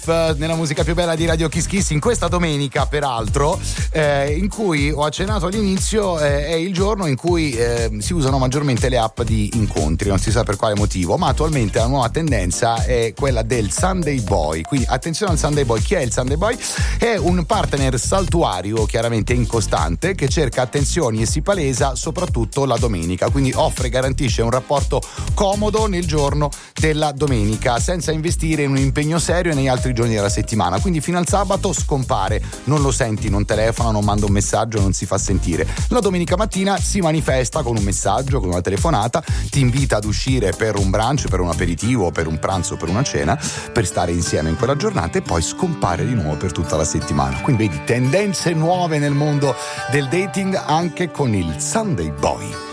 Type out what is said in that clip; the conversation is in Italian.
nella musica più bella di Radio Kiss Kiss in questa domenica, peraltro, in cui ho accennato all'inizio, è il giorno in cui si usano maggiormente le app di incontri, non si sa per quale motivo, ma attualmente la nuova tendenza è quella del Sunday Boy. Quindi attenzione al Sunday Boy. Chi è il Sunday Boy? È un partner saltuario, chiaramente incostante, che cerca attenzioni e si palesa soprattutto la domenica, quindi offre e garantisce un rapporto comodo nel giorno della domenica senza investire in un impegno serio negli altri giorni della settimana. Quindi fino al sabato scompare, non lo senti, non telefona, non manda un messaggio, non si fa sentire. La domenica mattina si manifesta con un messaggio, con una telefonata, ti invita ad uscire per un brunch, per un aperitivo, per un pranzo, per una cena, per stare insieme in quella giornata, e poi scompare di nuovo per tutta la settimana. Quindi vedi tendenze nuove nel mondo del dating anche con il Sunday Boy.